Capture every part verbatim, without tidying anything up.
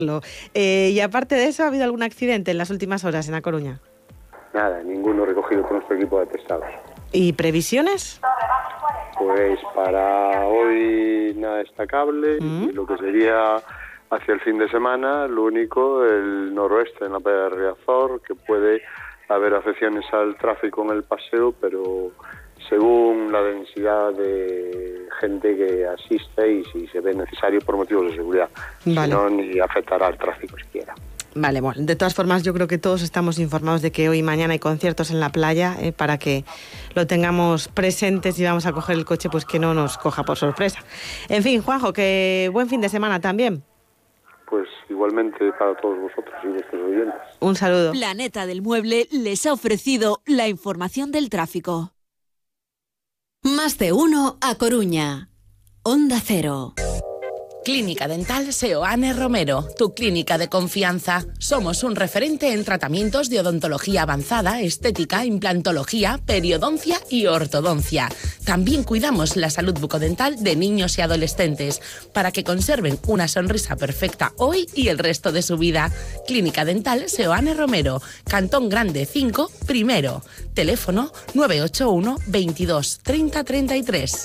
Eh, y aparte de eso, ¿ha habido algún accidente en las últimas horas en A Coruña? Nada, ninguno recogido por nuestro equipo de atestados. ¿Y previsiones? Pues para hoy nada destacable, ¿Mm? y lo que sería hacia el fin de semana, lo único, el noroeste en la playa de Riazor, que puede haber afecciones al tráfico en el paseo, pero según la densidad de gente que asiste y si se ve necesario por motivos de seguridad. Vale. Si no, ni afectará al tráfico siquiera. Vale, bueno, de todas formas yo creo que todos estamos informados de que hoy y mañana hay conciertos en la playa, eh, para que lo tengamos presentes y vamos a coger el coche, pues que no nos coja por sorpresa. En fin, Juanjo, que buen fin de semana también. Pues igualmente para todos vosotros y vuestros oyentes. Un saludo. Planeta del Mueble les ha ofrecido la información del tráfico. Más de uno a Coruña. Onda Cero. Clínica Dental Seoane Romero, tu clínica de confianza. Somos un referente en tratamientos de odontología avanzada, estética, implantología, periodoncia y ortodoncia. También cuidamos la salud bucodental de niños y adolescentes para que conserven una sonrisa perfecta hoy y el resto de su vida. Clínica Dental Seoane Romero, Cantón Grande cinco, primero. Teléfono nueve ocho uno, veintidós, treinta, treinta y tres.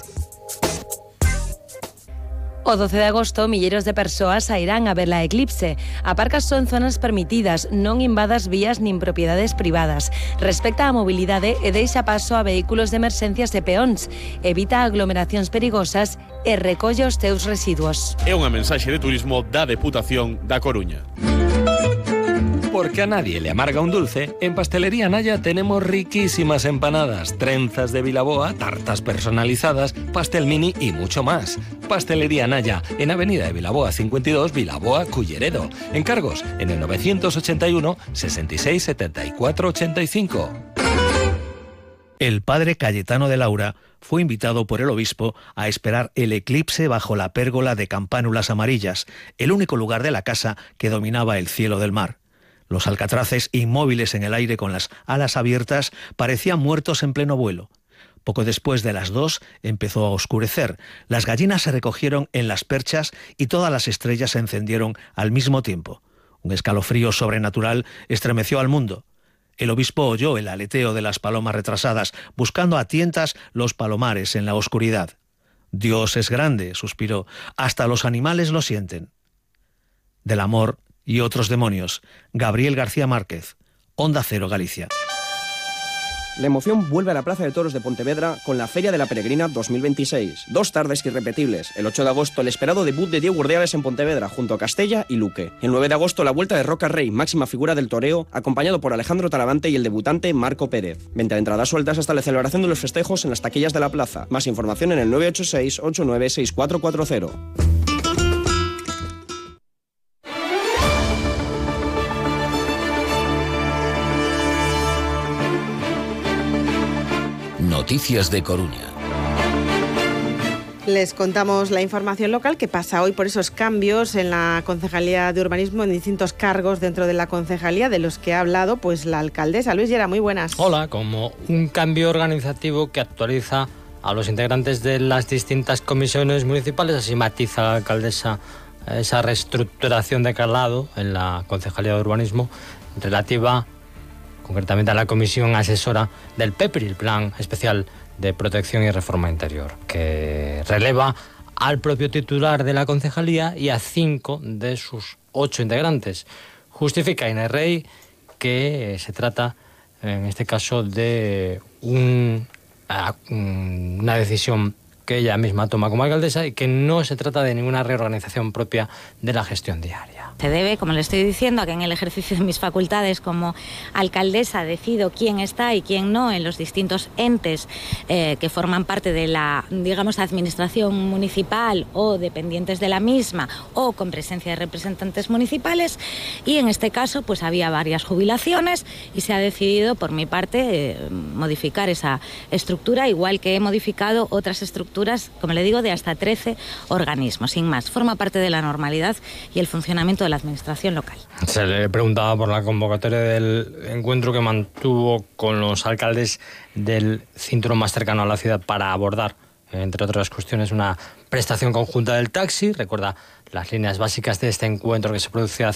O doce de agosto, milleros de persoas sairán a ver la eclipse. A parcas son zonas permitidas, non invadas vías nin propiedades privadas. Respecta a mobilidade e deixa paso a vehículos de emerxencias e peóns. Evita aglomeracións perigosas e recolle os teus residuos. É unha mensaxe de turismo da Deputación da Coruña. Porque a nadie le amarga un dulce, en Pastelería Naya tenemos riquísimas empanadas, trenzas de Vilaboa, tartas personalizadas, pastel mini y mucho más. Pastelería Naya, en Avenida de Vilaboa cincuenta y dos, Vilaboa, Culleredo. Encargos en el novecientos ochenta y uno, sesenta y seis, setenta y cuatro, ochenta y cinco. El padre Cayetano de Laura fue invitado por el obispo a esperar el eclipse bajo la pérgola de campánulas amarillas, el único lugar de la casa que dominaba el cielo del mar. Los alcatraces, inmóviles en el aire con las alas abiertas, parecían muertos en pleno vuelo. Poco después de las dos empezó a oscurecer. Las gallinas se recogieron en las perchas y todas las estrellas se encendieron al mismo tiempo. Un escalofrío sobrenatural estremeció al mundo. El obispo oyó el aleteo de las palomas retrasadas, buscando a tientas los palomares en la oscuridad. Dios es grande, suspiró. Hasta los animales lo sienten. Del amor y otros demonios. Gabriel García Márquez, Onda Cero, Galicia. La emoción vuelve a la Plaza de Toros de Pontevedra con la Feria de la Peregrina dos mil veintiséis. Dos tardes irrepetibles. El ocho de agosto, el esperado debut de Diego Urdiales en Pontevedra, junto a Castella y Luque. El nueve de agosto, la vuelta de Roca Rey, máxima figura del toreo, acompañado por Alejandro Talavante y el debutante Marco Pérez. Venta de entradas sueltas hasta la celebración de los festejos en las taquillas de la plaza. Más información en el nueve ocho seis, ocho nueve seis cuatro cuatro cero. Noticias de Coruña. Les contamos la información local que pasa hoy por esos cambios en la Concejalía de Urbanismo, en distintos cargos dentro de la Concejalía, de los que ha hablado pues la alcaldesa. Luis Llera, muy buenas. Hola, como un cambio organizativo que actualiza a los integrantes de las distintas comisiones municipales, así matiza la alcaldesa esa reestructuración de calado en la Concejalía de Urbanismo relativa concretamente a la Comisión Asesora del PEPRI, el Plan Especial de Protección y Reforma Interior, que releva al propio titular de la concejalía y a cinco de sus ocho integrantes. Justifica Inés Rey que se trata, en este caso, de un, una decisión que ella misma toma como alcaldesa y que no se trata de ninguna reorganización propia de la gestión diaria. Se debe, como le estoy diciendo, a que en el ejercicio de mis facultades como alcaldesa decido quién está y quién no en los distintos entes eh, que forman parte de la, digamos, administración municipal o dependientes de la misma o con presencia de representantes municipales, y en este caso pues había varias jubilaciones y se ha decidido por mi parte eh, modificar esa estructura, igual que he modificado otras estructuras, como le digo, de hasta trece organismos, sin más. Forma parte de la normalidad y el funcionamiento de la administración local. Se le preguntaba por la convocatoria del encuentro que mantuvo con los alcaldes del cinturón más cercano a la ciudad para abordar, entre otras cuestiones, una prestación conjunta del taxi. Recuerda las líneas básicas de este encuentro que se produce